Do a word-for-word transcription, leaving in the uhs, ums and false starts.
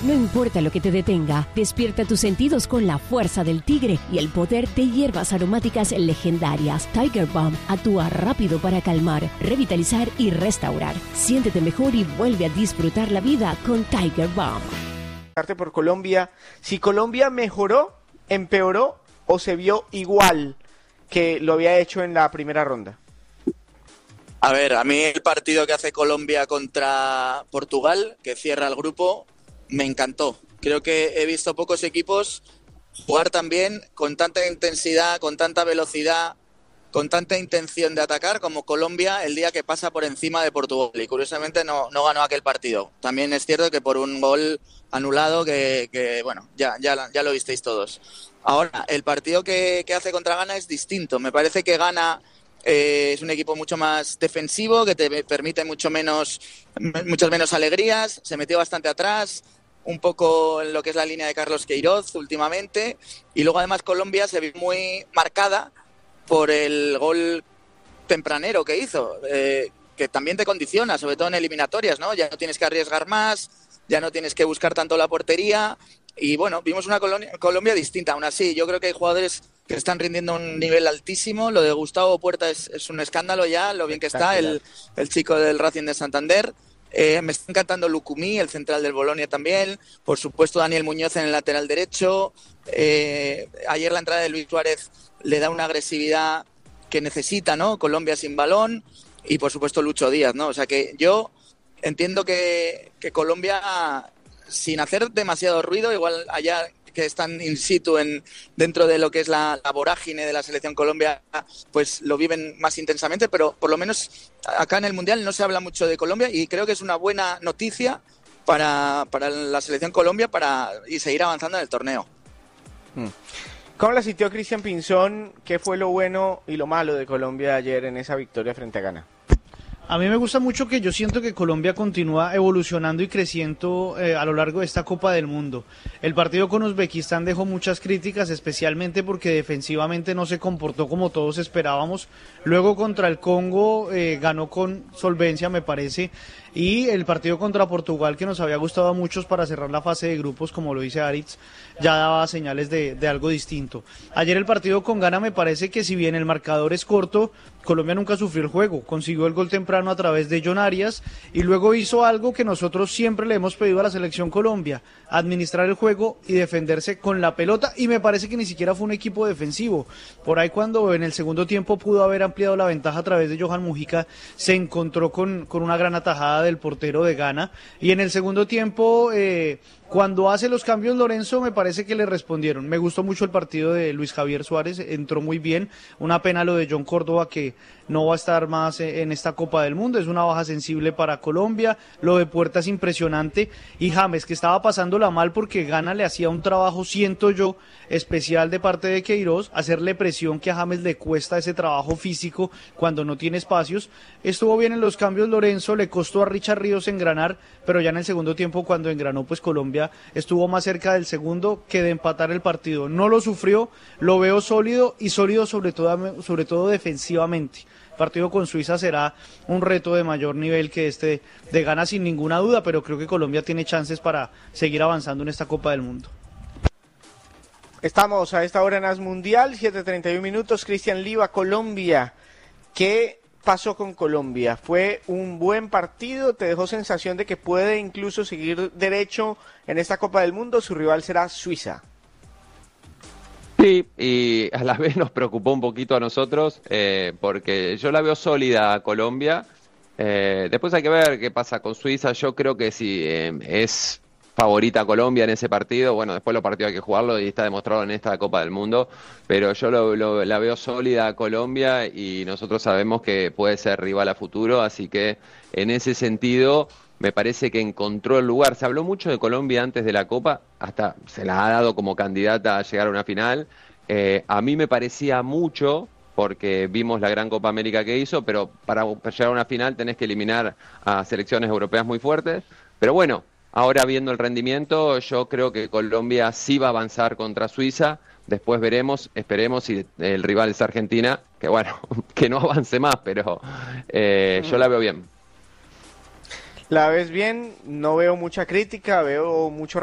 No importa lo que te detenga, despierta tus sentidos con la fuerza del tigre y el poder de hierbas aromáticas legendarias. Tiger Balm actúa rápido para calmar, revitalizar y restaurar. Siéntete mejor y vuelve a disfrutar la vida con Tiger Balm. Por Colombia, si Colombia mejoró, empeoró o se vio igual que lo había hecho en la primera ronda. A ver, a mí el partido que hace Colombia contra Portugal, que cierra el grupo, me encantó. Creo que he visto pocos equipos jugar tan bien, con tanta intensidad, con tanta velocidad, con tanta intención de atacar como Colombia el día que pasa por encima de Portugal. Y curiosamente no, no ganó aquel partido. También es cierto que por un gol anulado que, que bueno, ya, ya, ya lo visteis todos. Ahora, el partido que, que hace contra Ghana es distinto. Me parece que Ghana eh, es un equipo mucho más defensivo, que te permite mucho menos, muchas menos alegrías. Se metió bastante atrás, un poco en lo que es la línea de Carlos Queiroz últimamente. Y luego además Colombia se vio muy marcada por el gol tempranero que hizo, eh, que también te condiciona, sobre todo en eliminatorias, ¿no? Ya no tienes que arriesgar más, ya no tienes que buscar tanto la portería. Y bueno, vimos una Colombia, Colombia distinta. Aún así, yo creo que hay jugadores que están rindiendo a un nivel altísimo. Lo de Gustavo Puerta es, es un escándalo ya, lo bien que está, el, el chico del Racing de Santander. Eh, me está encantando Lucumí, el central del Bolonia también. Por supuesto, Daniel Muñoz en el lateral derecho. Eh, ayer la entrada de Luis Suárez le da una agresividad que necesita, ¿no? Colombia sin balón. Y por supuesto Lucho Díaz, ¿no? O sea que yo entiendo que, que Colombia, sin hacer demasiado ruido, igual allá que están in situ en, dentro de lo que es la, la vorágine de la selección Colombia, pues lo viven más intensamente, pero por lo menos acá en el Mundial no se habla mucho de Colombia y creo que es una buena noticia para, para la selección Colombia para y seguir avanzando en el torneo. Hmm. ¿Cómo la sintió Cristian Pinzón? ¿Qué fue lo bueno y lo malo de Colombia ayer en esa victoria frente a Ghana? A mí me gusta mucho que yo siento que Colombia continúa evolucionando y creciendo eh, a lo largo de esta Copa del Mundo. El partido con Uzbekistán dejó muchas críticas, especialmente porque defensivamente no se comportó como todos esperábamos. Luego contra el Congo eh, ganó con solvencia, me parece. Y el partido contra Portugal, que nos había gustado a muchos para cerrar la fase de grupos, como lo dice Aritz, ya daba señales de, de algo distinto. Ayer el partido con Ghana me parece que si bien el marcador es corto, Colombia nunca sufrió el juego, consiguió el gol temprano a través de John Arias y luego hizo algo que nosotros siempre le hemos pedido a la selección Colombia, administrar el juego y defenderse con la pelota, y me parece que ni siquiera fue un equipo defensivo. Por ahí cuando en el segundo tiempo pudo haber ampliado la ventaja a través de Johan Mujica, se encontró con, con una gran atajada del portero de Ghana, y en el segundo tiempo eh, cuando hace los cambios Lorenzo me parece que le respondieron. Me gustó mucho el partido de Luis Javier Suárez, entró muy bien. Una pena lo de John Córdoba, que no va a estar más en esta Copa del Mundo, es una baja sensible para Colombia. Lo de Puerta es impresionante, y James, que estaba pasándola mal porque Ghana le hacía un trabajo, siento yo, especial de parte de Queiroz, hacerle presión, que a James le cuesta ese trabajo físico cuando no tiene espacios. Estuvo bien en los cambios Lorenzo, le costó a Richard Ríos engranar, pero ya en el segundo tiempo, cuando engranó, pues Colombia estuvo más cerca del segundo que de empatar el partido. No lo sufrió, lo veo sólido, y sólido sobre todo, sobre todo defensivamente. El partido con Suiza será un reto de mayor nivel que este de Ghana, sin ninguna duda, pero creo que Colombia tiene chances para seguir avanzando en esta Copa del Mundo. Estamos a esta hora en As Mundial, siete treinta y uno minutos. Cristian Liva, Colombia. ¿Qué pasó con Colombia? ¿Fue un buen partido? ¿Te dejó sensación de que puede incluso seguir derecho en esta Copa del Mundo? Su rival será Suiza. Sí, y a la vez nos preocupó un poquito a nosotros, eh, porque yo la veo sólida a Colombia. Eh, después hay que ver qué pasa con Suiza. Yo creo que si eh, es favorita Colombia en ese partido, bueno, después los partidos hay que jugarlo y está demostrado en esta Copa del Mundo, pero yo lo, lo, la veo sólida a Colombia, y nosotros sabemos que puede ser rival a futuro, así que en ese sentido me parece que encontró el lugar. Se habló mucho de Colombia antes de la Copa, hasta se la ha dado como candidata a llegar a una final. Eh, a mí me parecía mucho, porque vimos la gran Copa América que hizo, pero para llegar a una final tenés que eliminar a selecciones europeas muy fuertes. Pero bueno, ahora viendo el rendimiento, yo creo que Colombia sí va a avanzar contra Suiza. Después veremos, esperemos si el rival es Argentina, que bueno, que no avance más, pero eh, yo la veo bien. La ves bien, no veo mucha crítica, veo mucho